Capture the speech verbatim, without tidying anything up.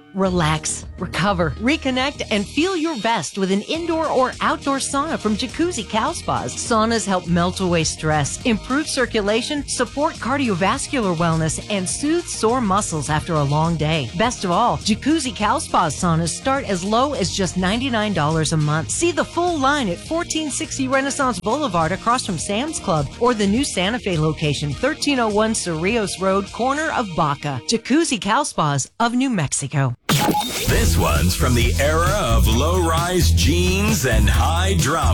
Relax, recover, reconnect, and feel your best with an indoor or outdoor sauna from Jacuzzi Cal Spas. Saunas help melt away stress, improve circulation, support cardiovascular wellness, and soothe sore muscles after a long day. Best of all, Jacuzzi Cal Spas saunas start as low as just ninety-nine dollars a month. See the full line at fourteen sixty Renaissance Boulevard across from Sam's Club, or the new Santa Fe location, thirteen oh one Cerrillos Road, corner of Baca. Jacuzzi Cal Spas of New Mexico. This one's from the era of low-rise jeans and high drama.